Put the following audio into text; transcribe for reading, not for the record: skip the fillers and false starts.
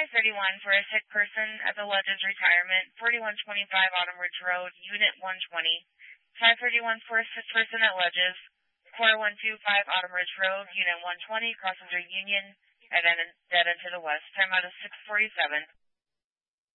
531 for a sick person at the Ledges Retirement, 4125 Autumn Ridge Road, Unit 120. 531 for a sick person at Ledges, 4125 Autumn Ridge Road, Unit 120, crosses your Union, and then dead end to the west. Time out is 6:47.